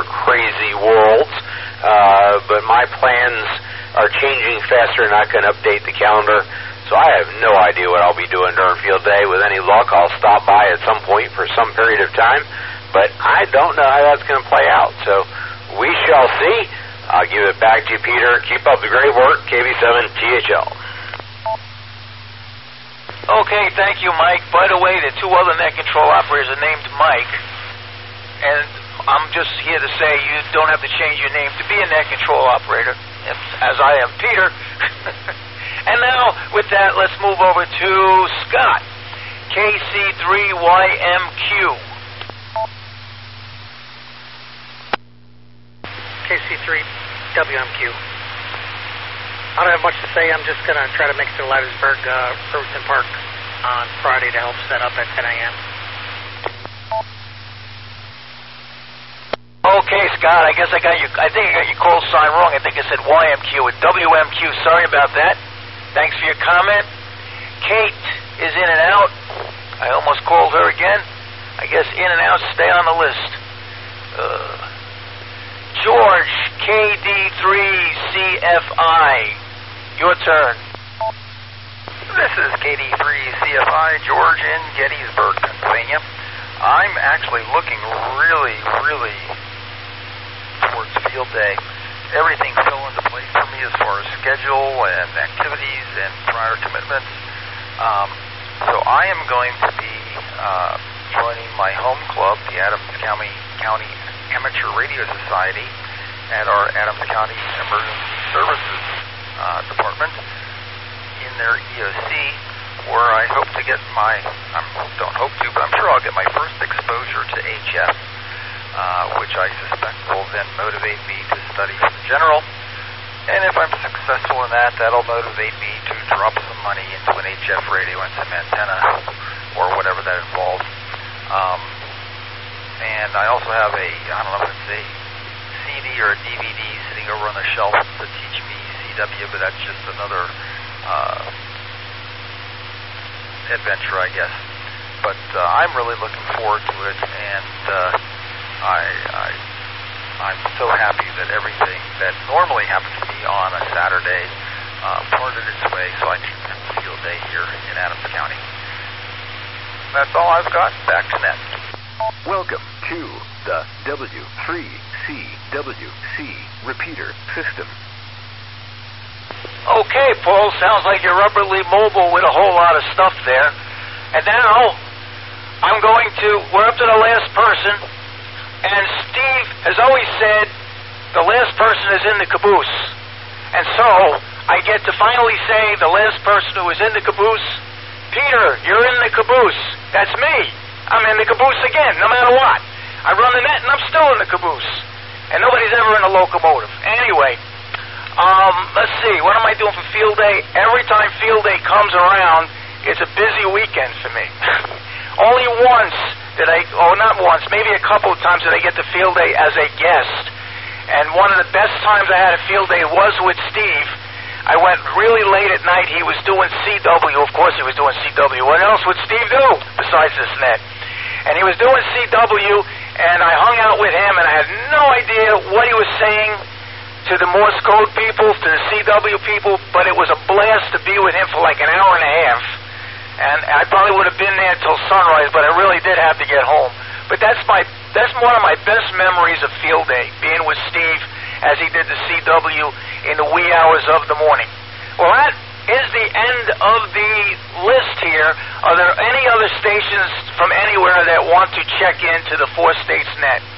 other crazy worlds. But my plans are changing faster than I can update the calendar. So I have no idea what I'll be doing during field day. With any luck, I'll stop by at some point for some period of time. But I don't know how that's going to play out. So we shall see. I'll give it back to you, Peter. Keep up the great work, KB7 THL. Okay, thank you, Mike. By the way, the two other net control operators are named Mike. And I'm just here to say you don't have to change your name to be a net control operator, as I am Peter. And now, with that, let's move over to Scott, KC3YMQ. KC3WMQ. I don't have much to say. I'm just going to try to make it to Lewisburg, Ferguson Park on Friday to help set up at 10 a.m. Okay, Scott, I guess I think I got your call sign wrong. I think I said YMQ with WMQ. Sorry about that. Thanks for your comment. Kate is in and out. I almost called her again. I guess in and out, stay on the list. George, KD3CFI. Your turn. This is KD3CFI, George in Gettysburg, Pennsylvania. I'm actually looking really towards field day. Everything fell into place for me as far as schedule and activities and prior commitments. So I am going to be joining my home club, the Adams County Amateur Radio Society, at our Adams County Emergency Services Department in their EOC, where I hope to get don't hope to, but I'm sure I'll get my first exposure to HF, which I suspect will then motivate me to study for the general. And if I'm successful in that, that'll motivate me to drop some money into an HF radio and some antenna, or whatever that involves. And I also have I don't know if it's a CD or a DVD sitting over on the shelf to teach me CW, but that's just another adventure, I guess. But I'm really looking forward to it, and I'm so happy that everything that normally happens to me on a Saturday parted its way, so I can have a field day here in Adams County. That's all I've got. Back to net. Welcome to the W3CWC repeater system. Okay, Paul, sounds like you're upwardly mobile with a whole lot of stuff there. And now, we're up to the last person, and Steve has always said the last person is in the caboose. And so, I get to finally say the last person who is in the caboose, Peter, you're in the caboose. That's me. I'm in the caboose again, no matter what. I run the net and I'm still in the caboose. And nobody's ever in a locomotive. Anyway, let's see, what am I doing for field day? Every time field day comes around, it's a busy weekend for me. Only once not once, maybe a couple of times did I get to field day as a guest. And one of the best times I had a field day was with Steve. I went really late at night. He was doing CW. Of course he was doing CW. What else would Steve do besides this net? And he was doing CW, and I hung out with him, and I had no idea what he was saying to the Morse code people, to the CW people, but it was a blast to be with him for like an hour and a half. And I probably would have been there till sunrise, but I really did have to get home. But that's one of my best memories of field day, being with Steve as he did the CW in the wee hours of the morning. Well, that is the end of the list here. Are there any other stations from anywhere that want to check into the 4 States net?